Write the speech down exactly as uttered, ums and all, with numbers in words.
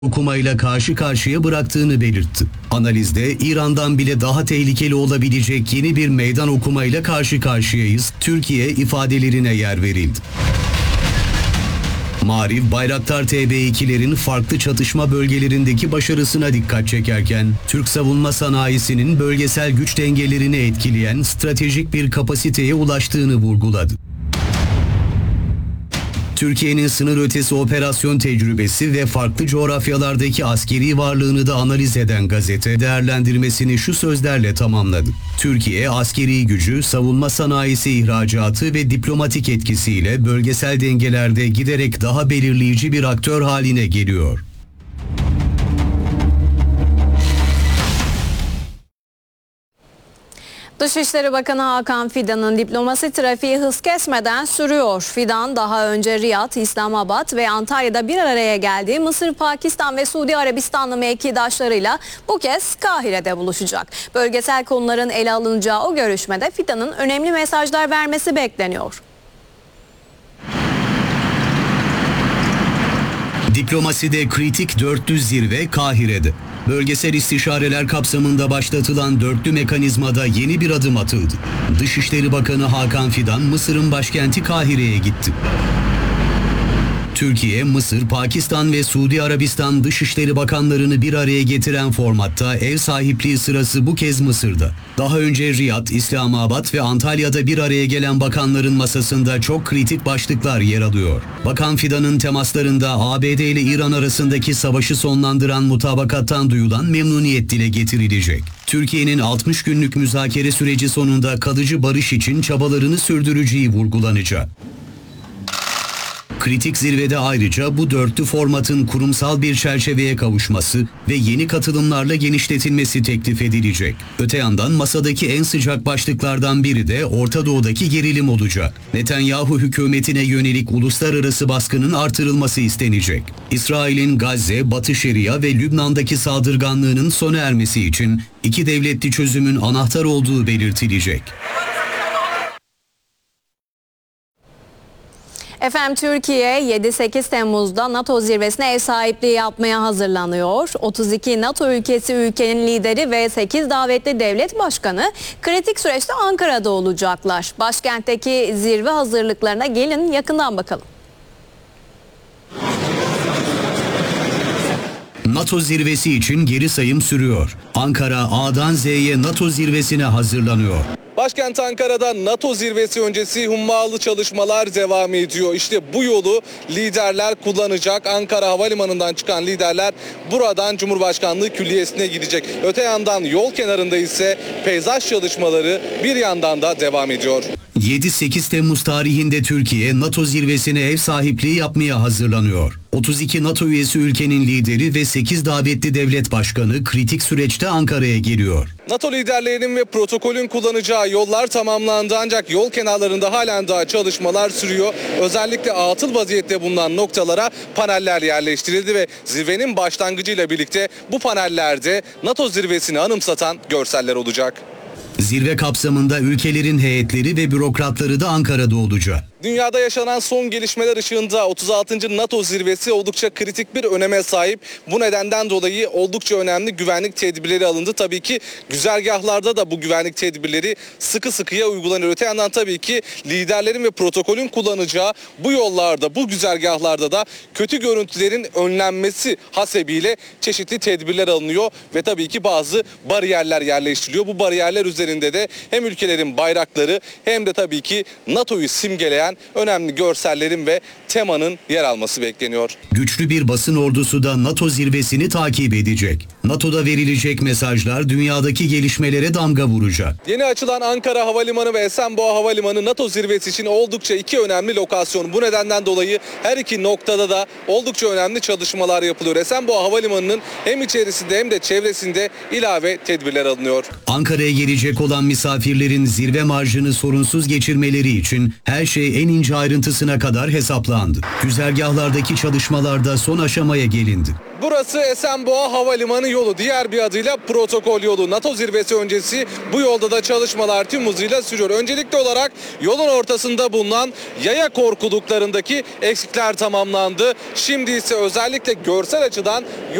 okumayla karşı karşıya bıraktığını belirtti. Analizde İran'dan bile daha tehlikeli olabilecek yeni bir meydan okumayla karşı karşıyayız, Türkiye ifadelerine yer verildi. Maariv, Bayraktar T B ikilerin farklı çatışma bölgelerindeki başarısına dikkat çekerken, Türk savunma sanayisinin bölgesel güç dengelerini etkileyen stratejik bir kapasiteye ulaştığını vurguladı. Türkiye'nin sınır ötesi operasyon tecrübesi ve farklı coğrafyalardaki askeri varlığını da analiz eden gazete değerlendirmesini şu sözlerle tamamladı. Türkiye, askeri gücü, savunma sanayisi ihracatı ve diplomatik etkisiyle bölgesel dengelerde giderek daha belirleyici bir aktör haline geliyor. Dışişleri Bakanı Hakan Fidan'ın diplomasi trafiği hız kesmeden sürüyor. Fidan daha önce Riyad, İslamabad ve Antalya'da bir araya geldiği Mısır, Pakistan ve Suudi Arabistanlı mevkidaşlarıyla bu kez Kahire'de buluşacak. Bölgesel konuların ele alınacağı o görüşmede Fidan'ın önemli mesajlar vermesi bekleniyor. Diplomaside kritik dörtlü zirve Kahire'de. Bölgesel istişareler kapsamında başlatılan dörtlü mekanizmada yeni bir adım atıldı. Dışişleri Bakanı Hakan Fidan, Mısır'ın başkenti Kahire'ye gitti. Türkiye, Mısır, Pakistan ve Suudi Arabistan Dışişleri Bakanlarını bir araya getiren formatta ev sahipliği sırası bu kez Mısır'da. Daha önce Riyad, İslamabad ve Antalya'da bir araya gelen bakanların masasında çok kritik başlıklar yer alıyor. Bakan Fidan'ın temaslarında A B D ile İran arasındaki savaşı sonlandıran mutabakattan duyulan memnuniyet dile getirilecek. Türkiye'nin altmış günlük müzakere süreci sonunda kalıcı barış için çabalarını sürdüreceği vurgulanacak. Kritik zirvede ayrıca bu dörtlü formatın kurumsal bir çerçeveye kavuşması ve yeni katılımlarla genişletilmesi teklif edilecek. Öte yandan masadaki en sıcak başlıklardan biri de Orta Doğu'daki gerilim olacak. Netanyahu hükümetine yönelik uluslararası baskının artırılması istenecek. İsrail'in Gazze, Batı Şeria ve Lübnan'daki saldırganlığının sona ermesi için iki devletli çözümün anahtar olduğu belirtilecek. Efendim, Türkiye yedi sekiz Temmuz'da NATO zirvesine ev sahipliği yapmaya hazırlanıyor. otuz iki NATO ülkesi ülkenin lideri ve sekiz davetli devlet başkanı kritik süreçte Ankara'da olacaklar. Başkentteki zirve hazırlıklarına gelin yakından bakalım. NATO zirvesi için geri sayım sürüyor. Ankara A'dan Z'ye NATO zirvesine hazırlanıyor. Başkent Ankara'da NATO zirvesi öncesi hummalı çalışmalar devam ediyor. İşte bu yolu liderler kullanacak. Ankara Havalimanı'ndan çıkan liderler buradan Cumhurbaşkanlığı Külliyesi'ne gidecek. Öte yandan yol kenarında ise peyzaj çalışmaları bir yandan da devam ediyor. yedi sekiz Temmuz tarihinde Türkiye NATO zirvesine ev sahipliği yapmaya hazırlanıyor. otuz iki NATO üyesi ülkenin lideri ve sekiz davetli devlet başkanı kritik süreçte Ankara'ya geliyor. NATO liderlerinin ve protokolün kullanacağı yollar tamamlandı ancak yol kenarlarında halen daha çalışmalar sürüyor. Özellikle atıl vaziyette bulunan noktalara paneller yerleştirildi ve zirvenin başlangıcıyla birlikte bu panellerde NATO zirvesini anımsatan görseller olacak. Zirve kapsamında ülkelerin heyetleri ve bürokratları da Ankara'da olacak. Dünyada yaşanan son gelişmeler ışığında otuz altıncı NATO zirvesi oldukça kritik bir öneme sahip. Bu nedenden dolayı oldukça önemli güvenlik tedbirleri alındı. Tabii ki güzergahlarda da bu güvenlik tedbirleri sıkı sıkıya uygulanıyor. Öte yandan tabii ki liderlerin ve protokolün kullanacağı bu yollarda, bu güzergahlarda da kötü görüntülerin önlenmesi hasebiyle çeşitli tedbirler alınıyor ve tabii ki bazı bariyerler yerleştiriliyor. Bu bariyerler üzerinde de hem ülkelerin bayrakları hem de tabii ki NATO'yu simgeleyen önemli görsellerin ve temanın yer alması bekleniyor. Güçlü bir basın ordusu da NATO zirvesini takip edecek. NATO'da verilecek mesajlar dünyadaki gelişmelere damga vuracak. Yeni açılan Ankara Havalimanı ve Esenboğa Havalimanı NATO zirvesi için oldukça iki önemli lokasyon. Bu nedenden dolayı her iki noktada da oldukça önemli çalışmalar yapılıyor. Esenboğa Havalimanı'nın hem içerisinde hem de çevresinde ilave tedbirler alınıyor. Ankara'ya gelecek olan misafirlerin zirve marjını sorunsuz geçirmeleri için her şey en ince ayrıntısına kadar hesaplandı. Güzergahlardaki çalışmalarda son aşamaya gelindi. Burası Esenboğa Havalimanı yolu, diğer bir adıyla protokol yolu. NATO zirvesi öncesi bu yolda da çalışmalar tüm hızıyla sürüyor. Öncelikli olarak yolun ortasında bulunan yaya korkuluklarındaki eksikler tamamlandı. Şimdi ise özellikle görsel açıdan